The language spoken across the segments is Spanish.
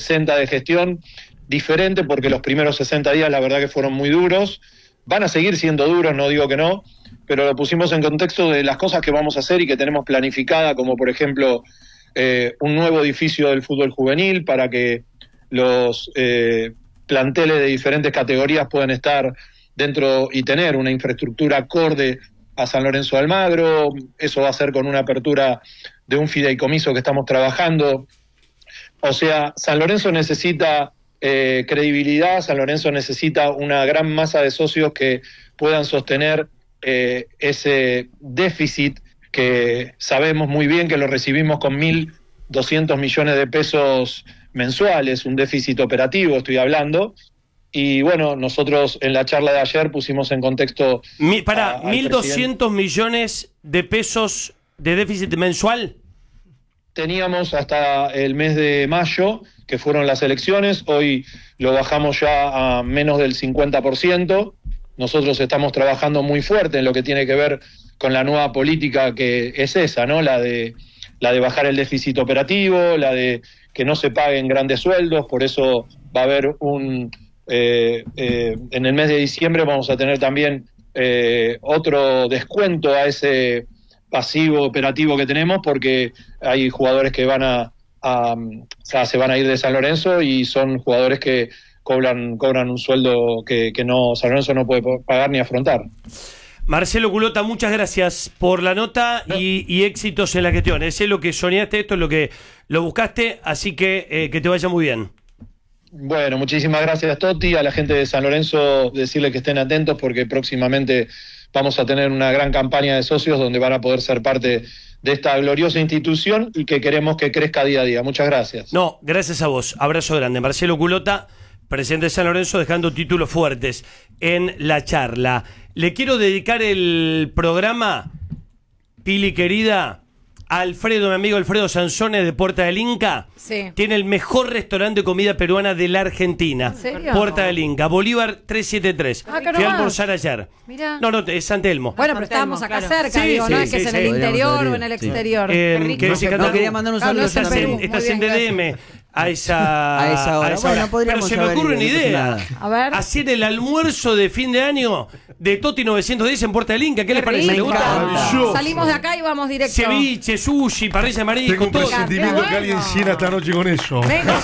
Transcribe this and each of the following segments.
60 de gestión diferente, porque los primeros 60 días la verdad que fueron muy duros. Van a seguir siendo duros, no digo que no, pero lo pusimos en contexto de las cosas que vamos a hacer y que tenemos planificada, como por ejemplo un nuevo edificio del fútbol juvenil para que los planteles de diferentes categorías puedan estar dentro y tener una infraestructura acorde a San Lorenzo de Almagro. Eso va a ser con una apertura de un fideicomiso que estamos trabajando. O sea, San Lorenzo necesita credibilidad, San Lorenzo necesita una gran masa de socios que puedan sostener ese déficit que sabemos muy bien que lo recibimos con 1.200 millones de pesos mensuales, un déficit operativo estoy hablando. Y bueno, nosotros en la charla de ayer pusimos en contexto... Para 1.200 millones de pesos de déficit mensual. Teníamos hasta el mes de mayo, que fueron las elecciones. Hoy lo bajamos ya a menos del 50%. Nosotros estamos trabajando muy fuerte en lo que tiene que ver con la nueva política que es esa, ¿no? La de bajar el déficit operativo, la de que no se paguen grandes sueldos. Por eso va a haber en el mes de diciembre vamos a tener también otro descuento a ese pasivo operativo que tenemos, porque hay jugadores que se van a ir de San Lorenzo y son jugadores que cobran un sueldo que no San Lorenzo no puede pagar ni afrontar. Marcelo Culota, muchas gracias por la nota y éxitos en la gestión. Ese es lo que soñaste, esto es lo que lo buscaste, así que te vaya muy bien. Bueno, muchísimas gracias, Toti. A la gente de San Lorenzo decirle que estén atentos, porque próximamente vamos a tener una gran campaña de socios donde van a poder ser parte de esta gloriosa institución y que queremos que crezca día a día. Muchas gracias. No, gracias a vos. Abrazo grande. Marcelo Culota, presidente de San Lorenzo, dejando títulos fuertes en la charla. Le quiero dedicar el programa, Pili querida, a Alfredo, mi amigo Alfredo Sansone de Puerta del Inca. Sí. Tiene el mejor restaurante de comida peruana de la Argentina. ¿En serio? Puerta del Inca, Bolívar 373. Fui a almorzar ayer. Mirá. No, es San Telmo. Bueno, pero estábamos acá cerca, Sí, digo, sí, ¿no? Es sí, que es sí. en el interior Podríamos o en el exterior. No quería mandar un saludo. Estás en Perú. Estás Muy en bien, DDM a esa hora. Bueno, podríamos Pero se me haber ocurre una ido, no pasa idea. nada. A ver. Hacer el almuerzo de fin de año de Toti 910 en Puerta del Inca. ¿Qué les parece? rico. ¿Le gusta? encanta. Salimos de acá y vamos directo. Ceviche, sushi, parrilla de marisco, Tengo un todo. presentimiento Bueno. que alguien cena esta noche con eso. Venga.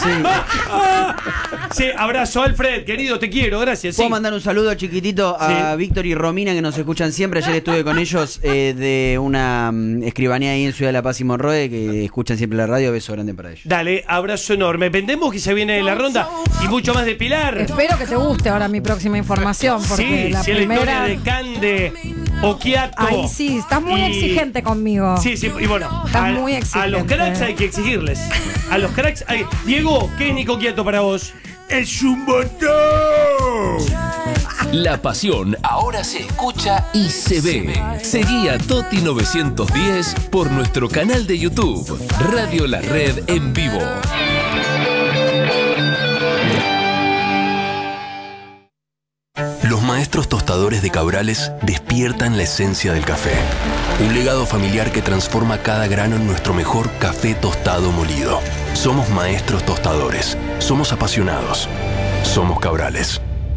Sí, abrazo, Alfred, querido, te quiero, gracias. Puedo Sí. mandar un saludo chiquitito a Sí. Víctor y Romina, que nos escuchan siempre. Ayer estuve con ellos de una escribanía ahí en Ciudad de la Paz y Monroe, que escuchan siempre la radio. Beso grande para ellos. Dale, abrazo enorme. Vendemos que se viene la ronda y mucho más de Pilar. Espero que te guste ahora mi próxima información, porque Sí, la sí, la historia primera... de Cande, Oquiato. Ahí sí, estás muy y- exigente conmigo. Sí, y bueno, Estás muy exigente. a los cracks hay que exigirles. A los cracks hay... Diego, ¿qué es Nico Quieto para vos? ¡Es un botón! La pasión ahora se escucha y se ve. Seguí a Toti 910 por nuestro canal de YouTube, Radio La Red en vivo. Los maestros tostadores de Cabrales despiertan la esencia del café. Un legado familiar que transforma cada grano en nuestro mejor café tostado molido. Somos maestros tostadores. Somos apasionados. Somos Cabrales.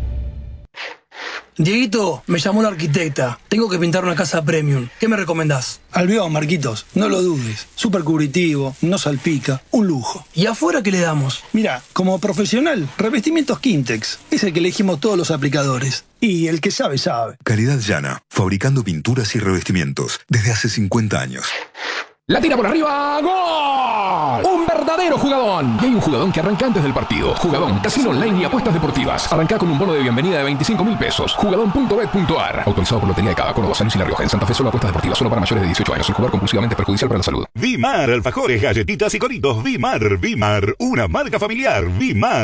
Dieguito, me llamó la arquitecta. Tengo que pintar una casa premium. ¿Qué me recomendás? Albión, Marquitos. No lo dudes. Súper cubritivo, no salpica. Un lujo. ¿Y afuera qué le damos? Mira, como profesional, Revestimientos Quintex. Es el que elegimos todos los aplicadores. Y el que sabe, sabe. Calidad Llana, fabricando pinturas y revestimientos desde hace 50 años. La tira por arriba, ¡gol! Un verdadero jugadón. Y hay un jugadón que arranca antes del partido. Jugadón, casino online y apuestas deportivas. Arranca con un bono de bienvenida de 25.000 pesos. Jugadón.bet.ar. Autorizado por Lotería de Cava, Córdoba, San Luis y La Rioja. En Santa Fe solo apuestas deportivas, solo para mayores de 18 años. El jugar compulsivamente es perjudicial para la salud. Vimar, alfajores, galletitas y coritos. Vimar, una marca familiar. Vimar.